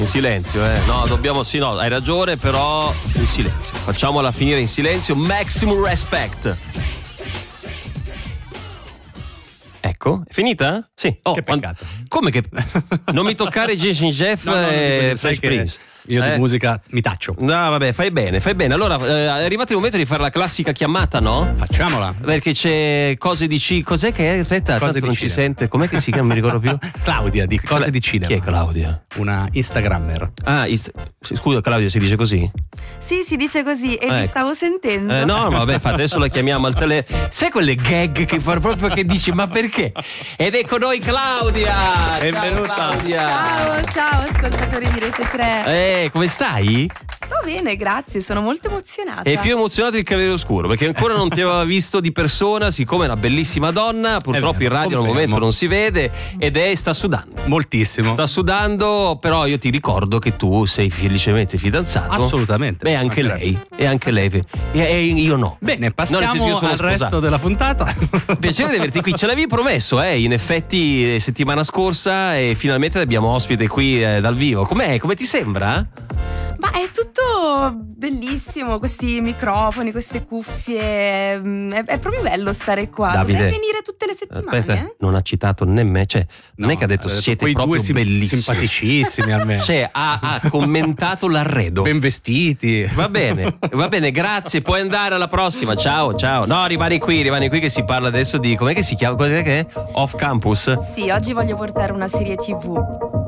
silenzio, No, dobbiamo, sì, no, hai ragione, però in silenzio. Facciamola finire in silenzio. Maximum respect. Ecco, è finita? Sì. Oh, che peccato. Come che? Non mi toccare Jason Jeff e Fresh Prince. Io di musica mi taccio. No, vabbè, fai bene. Allora, è arrivato il momento di fare la classica chiamata, no? Facciamola. Perché c'è Cose di Cinema. Cos'è che è? Aspetta, Cose di non cinema. ci sente. Com'è che si chiama? Non mi ricordo più. Claudia di Cose di Cinema. Chi è Claudia? Una Instagrammer. Ah, scusa Claudia, si dice così? Sì, si dice così e vi stavo sentendo. No, vabbè, infatti adesso la chiamiamo al telefono. Sai quelle gag che fa proprio che dici ma perché? Ed è con noi Claudia. Benvenuta. Ciao, Claudia. Ciao ascoltatori di Rete 3. Come stai? Sto bene, grazie, sono molto emozionata. È più emozionato il Cavaliere Oscuro perché ancora non ti aveva visto di persona, siccome è una bellissima donna, purtroppo in radio al momento non si vede ed sta sudando. Moltissimo. Sta sudando, però io ti ricordo che tu sei felicemente fidanzato. Assolutamente. Beh, anche lei. E anche lei. E io no. Bene, passiamo No, nel senso, io sono al sposato. resto della puntata. Piacere di averti qui, ce l'avevi promesso, in effetti settimana scorsa e finalmente abbiamo ospite qui dal vivo. Com'è? Come ti sembra? Ma è tutto bellissimo, questi microfoni, queste cuffie, è proprio bello stare qua. Davide, dovrei venire tutte le settimane. Aspetta, non ha citato né me, cioè non è che ha detto siete quei proprio due bellissimi, simpaticissimi almeno. Cioè ha commentato l'arredo. Ben vestiti. Va bene, grazie, puoi andare alla prossima. Ciao. No, rimani qui che si parla adesso di com'è che si chiama? Cos'è che è? Off Campus. Sì, oggi voglio portare una serie TV.